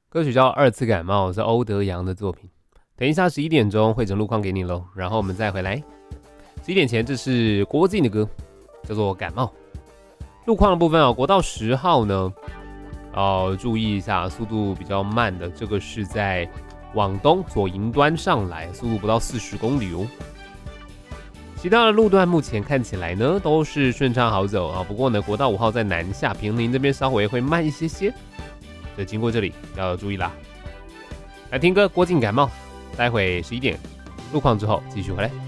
歌曲叫《二次感冒》，是欧德阳的作品。等一下11点钟会整路况给你喽，然后我们再回来。11点前，这是郭靖的歌，叫做《感冒》。路况的部分国道10号呢，注意一下，速度比较慢的，这个是在往东左营端上来，速度不到40公里哦。其他的路段目前看起来呢都是顺畅好走不过呢，国道5号在南下平林这边稍微会慢一些些，所以经过这里要注意啦。来听歌，郭靖感冒，待会11点路况之后继续回来。